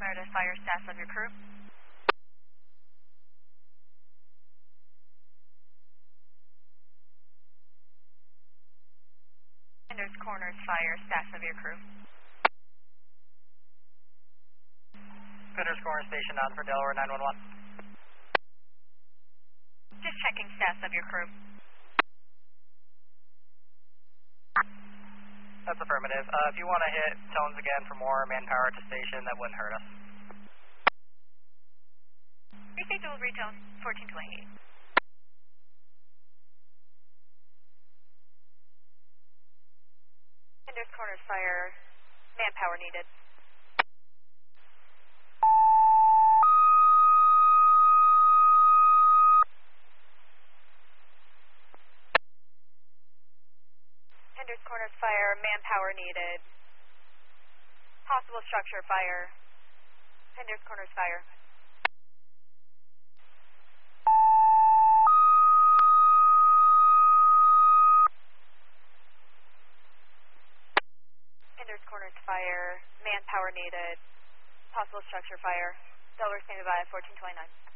Meredith Fire, staff of your crew. Sanders Corners Fire, staff of your crew. Sanders Corners Station on for Delaware 911. Just checking staff of your crew. That's affirmative. If you want to hit tones again for more manpower to station, that wouldn't hurt us. Receive dual retone, 1428. Sanders Corners Fire, manpower needed. Sanders Corners Fire, manpower needed. Possible structure fire. Sanders Corners Fire. Sanders Corners Fire, manpower needed. Possible structure fire. Delaware standing by 1429.